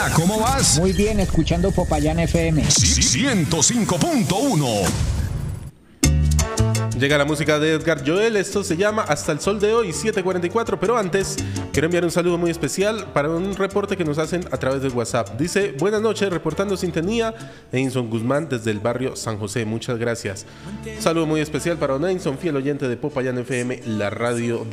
Hola, ¿cómo vas? Muy bien, escuchando Popayán FM. 105.1. Llega la música de Edgar Joel, esto se llama Hasta el Sol de Hoy, 7:44, pero antes quiero enviar un saludo muy especial para un reporte que nos hacen a través de WhatsApp. Dice, buenas noches, reportando sintonía, Edinson Guzmán desde el barrio San José, muchas gracias. Un saludo muy especial para Edinson, fiel oyente de Popayán FM, la radio de